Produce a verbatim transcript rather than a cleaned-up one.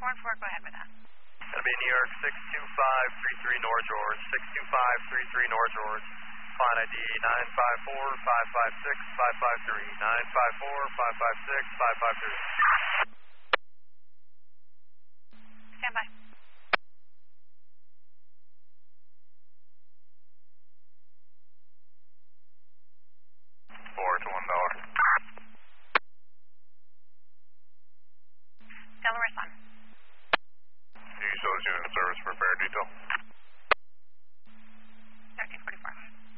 one four, go ahead with that. That'll be New York six two five three three North George, six two five three three North George. Client I D nine five four five five six five five three, nine five four five five six five five three. Stand by.